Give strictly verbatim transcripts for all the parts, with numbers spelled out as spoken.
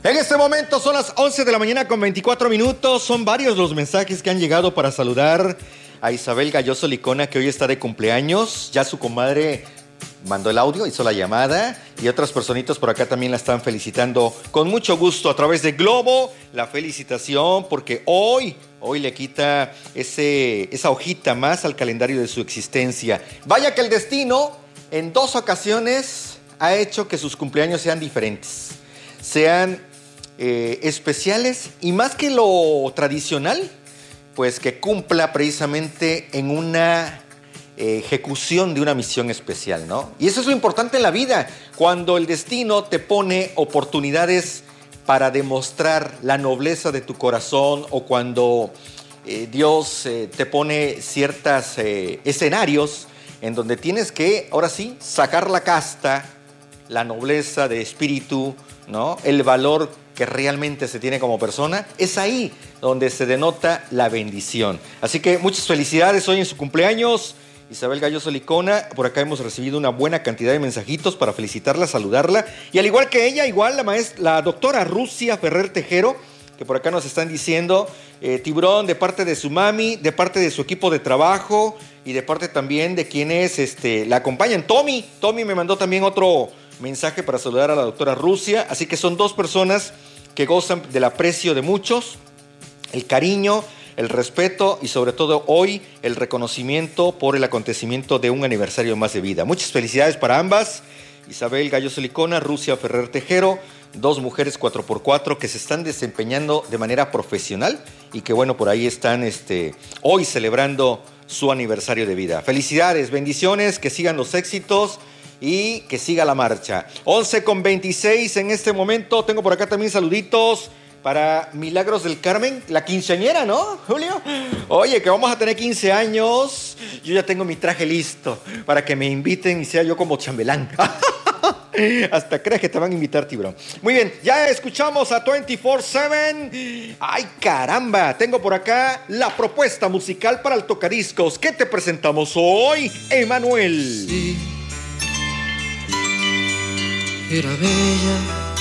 En este momento son las once de la mañana con veinticuatro minutos. Son varios los mensajes que han llegado para saludar a Isabel Galloso Licona, que hoy está de cumpleaños. Ya su comadre mandó el audio, hizo la llamada, y otras personitas por acá también la están felicitando con mucho gusto a través de Globo. La felicitación porque hoy, hoy le quita ese, esa hojita más al calendario de su existencia. Vaya que el destino en dos ocasiones ha hecho que sus cumpleaños sean diferentes, sean eh, especiales, y más que lo tradicional, pues que cumpla precisamente en una eh, ejecución de una misión especial, ¿no? Y eso es lo importante en la vida, cuando el destino te pone oportunidades para demostrar la nobleza de tu corazón, o cuando eh, Dios eh, te pone ciertos eh, escenarios en donde tienes que, ahora sí, sacar la casta, la nobleza de espíritu, ¿no? El valor que realmente se tiene como persona. Es ahí donde se denota la bendición. Así que muchas felicidades hoy en su cumpleaños, Isabel Galloso Licona. Por acá hemos recibido una buena cantidad de mensajitos para felicitarla, saludarla. Y al igual que ella, igual la maestra, la doctora Rusia Ferrer Tejero, que por acá nos están diciendo, eh, Tiburón, de parte de su mami, de parte de su equipo de trabajo y de parte también de quienes este, la acompañan. Tommy, Tommy me mandó también otro mensaje para saludar a la doctora Rusia. Así que son dos personas que gozan del aprecio de muchos, el cariño, el respeto y sobre todo hoy el reconocimiento por el acontecimiento de un aniversario más de vida. Muchas felicidades para ambas, Isabel Galloso Licona, Rusia Ferrer Tejero, dos mujeres cuatro por cuatro que se están desempeñando de manera profesional y que bueno, por ahí están este, hoy celebrando su aniversario de vida. Felicidades, bendiciones, que sigan los éxitos y que siga la marcha. once con veintiséis en este momento. Tengo por acá también saluditos para Milagros del Carmen, la quinceañera, ¿no, Julio? Oye, que vamos a tener quince años. Yo ya tengo mi traje listo para que me inviten y sea yo como chambelán. Hasta crees que te van a invitar, Tiburón. Muy bien, ya escuchamos a veinticuatro siete. ¡Ay, caramba! Tengo por acá la propuesta musical para el tocadiscos. ¿Qué te presentamos hoy, Emanuel? Sí, era bella.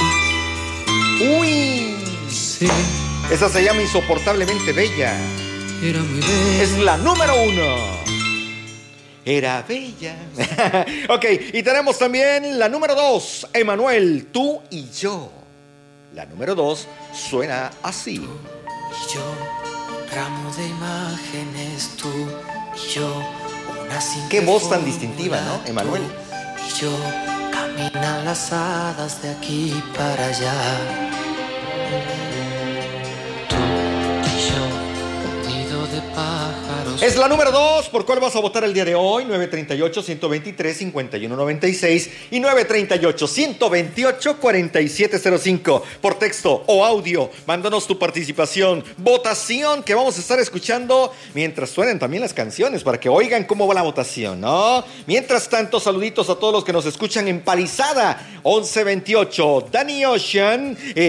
¡Uy! Sí, esa se llama Insoportablemente Bella. era muy bella. Es la número uno. Era bella. Ok, y tenemos también la número dos, Emanuel, Tú y Yo. La número dos suena así. Tú y yo, un ramo de imágenes, tú y yo, una simple Qué voz tan fórmula, distintiva, ¿no, Emanuel? Tú y yo, caminan las hadas de aquí para allá. Tú y yo, un nido de pájaros. Es la número dos. ¿Por cuál vas a votar el día de hoy? nueve tres ocho, uno dos tres, cinco uno nueve seis y nueve tres ocho, uno dos ocho, cuatro siete cero cinco. Por texto o audio, mándanos tu participación. Votación que vamos a estar escuchando mientras suenen también las canciones para que oigan cómo va la votación, ¿no? Mientras tanto, saluditos a todos los que nos escuchan en Palizada once veintiocho. Danny Ocean. Eh,